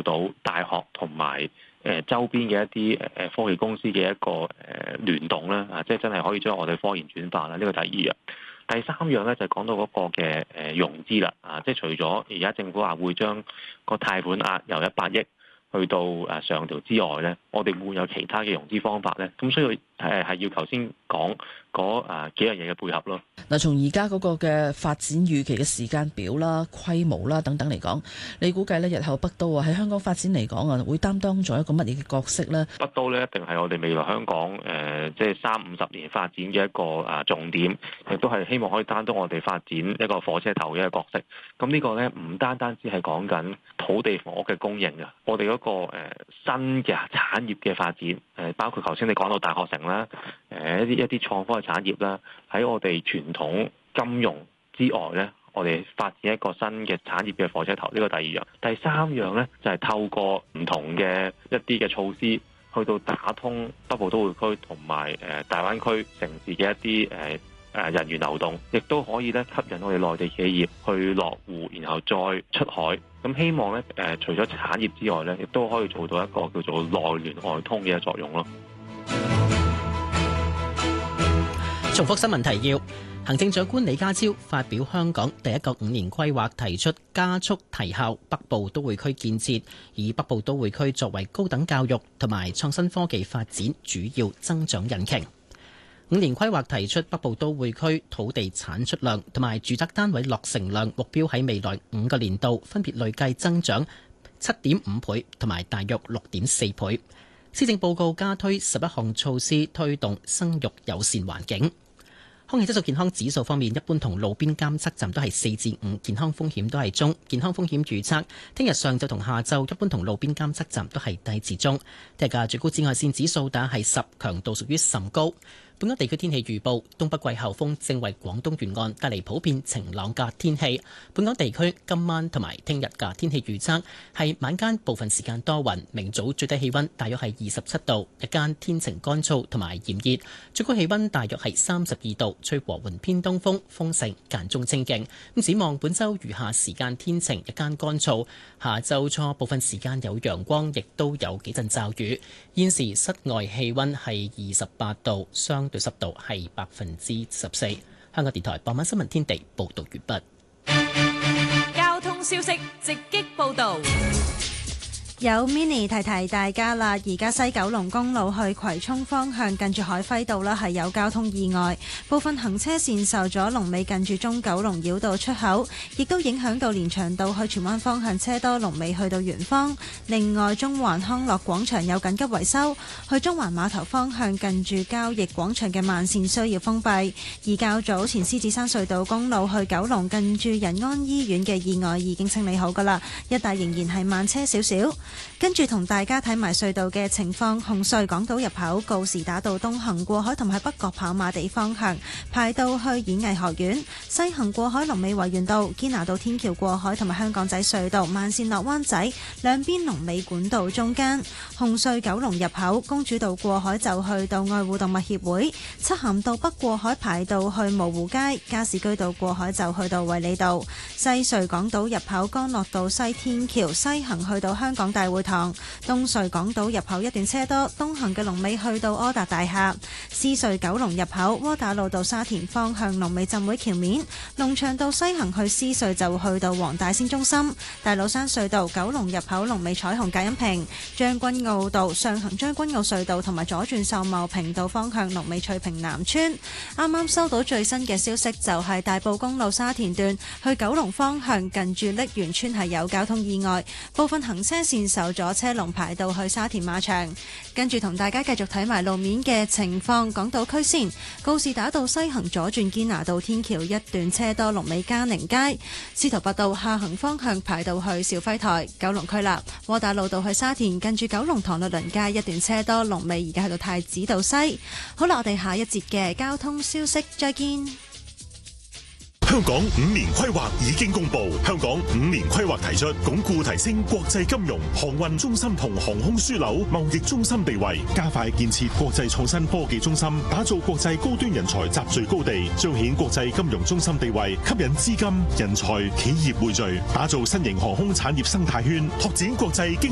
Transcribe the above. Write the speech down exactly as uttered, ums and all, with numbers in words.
到大學同埋誒周邊嘅一啲誒科技公司嘅一個誒聯動啦，啊，即係真係可以將我哋科研轉化啦。呢個第二樣，第三樣咧就係講到嗰個嘅誒融資啦，啊，即係除咗而家政府話會將個貸款額由一百億去到誒上調之外咧，我哋會有其他嘅融資方法咧，咁所以誒係要頭先講嗰誒幾樣嘢嘅配合咯。 嗱，從而家嗰個嘅發展預期嘅時間表啦、規模啦等等嚟講，你估計咧日後北都啊喺香港發展嚟講啊，會擔當咗一個乜嘢嘅角色咧？ 北都咧一定係我哋未來香港誒即係三五十年發展嘅一個誒重點，亦都係希望可以擔當我哋發展一個火車頭嘅一個角色。咁呢個咧唔單單只係講緊土地房屋嘅供應啊，我哋嗰個誒新嘅產業嘅發展誒，包括頭先你講到大學城啦，誒一啲一啲創科嘅產業啦，喺我哋傳統金融之外咧，我哋發展一個新嘅產業嘅火車頭，呢個第二樣。第三樣咧就係透過唔同嘅一啲嘅措施，去到打通北部都會區同埋誒大灣區城市嘅一啲誒誒人員流動，亦都可以咧吸引我哋內地企業去落戶，然後再出海。咁希望咧誒除咗產業之外咧，亦都可以做到一個叫做內聯外通嘅作用咯。 重複新聞提要：行政長官李家超發表香港第一個五年規劃，提出加速提效北部都會區建設，以北部都會區作為高等教育同埋創新科技發展主要增長引擎。五年規劃提出北部都會區土地產出量同埋住宅單位落成量目標喺未來五個年度分別累計增長七點五倍同埋大約六點四倍。施政報告加推十一項措施，推動生育友善環境。空氣質素健康指數方面，一般同路邊監測站都係四至五，健康風險都係中。健康風險預測，聽日上晝同下晝一般同路邊監測站都係低至中。聽日嘅最高紫外線指數打係十，強度屬於甚高。本港地區天氣預報，東北季候風正為廣東沿岸帶嚟普遍晴朗嘅天氣。本港地區今晚同埋聽日嘅天氣預測係晚間部分時間多雲，明早最低氣溫大約係二十七度，日間天晴乾燥同埋炎熱，最高氣溫大約係三十二度，吹和緩偏東風，風勢間中清勁。咁展望本週餘下時間天晴，日間乾燥，下週初部分時間有陽光，亦都有幾陣驟雨。現時室外氣溫係二十八度，相對濕度係百分之十四。香港電台傍晚新聞天地報道完畢。 交通消息直擊報道。 有 mini 提提大家啦，而家西九龍公路去葵涌方向近住海輝道啦，係有交通意外，部分行車線受阻，龍尾近住中九龍繞道出口，亦都影響到連翔道去荃灣方向車多，龍尾去到圓方。另外，中環康樂廣場有緊急維修，去中環碼頭方向近住交易廣場嘅慢線需要封閉。而較早前獅子山隧道公路去九龍近住仁安醫院嘅意外已經清理好㗎啦，一帶仍然係慢車少少。跟住同大家睇埋隧道嘅情況，紅隧港島入口告士打道東行過海同埋北角跑馬地方向排到去演藝學院，西行過海龍尾維園道，堅拿道天橋過海同埋香港仔隧道慢線落灣仔，兩邊龍尾管道中間。紅隧九龍入口公主道過海就去到愛護動物協會，漆咸道北過海排到去蕪湖街，加士居道過海就去到衛理道。西隧港島入口干諾道西天橋西行去到香港大會堂，東隧港島入口一段車多，東行嘅龍尾去到柯達大廈。獅隧九龍入口窩打老道沙田方向龍尾浸會橋面，龍翔道西行去獅隧就去到黃大仙中心。大老山隧道九龍入口龍尾彩虹隔音屏，將軍澳道上行將軍澳隧道同埋左轉秀茂坪道方向龍尾翠屏南村。啱啱收到最新嘅消息，就係大埔公路沙田段去九龍方向近住瀝源村係有交通意外，部分行車線受阻，車龍排到去沙田馬場。跟住同大家繼續睇埋路面嘅情況，港島區先，告士打道西行左轉堅拿道天橋一段車多，龍尾嘉寧街。司徒拔道下行方向排到去肇輝台。九龍區啦，窩打老道去沙田近住九龍塘律倫街一段車多，龍尾而家去到太子道西。好啦，我哋下一節嘅交通消息再見。 香港五年規劃已經公布，香港五年規劃提出鞏固提升國際金融、航運中心同航空樞紐貿易中心地位，加快建設國際創新科技中心，打造國際高端人才集聚高地，彰顯國際金融中心地位，吸引資金、人才、企業匯聚，打造新型航空產業生態圈，拓展國際經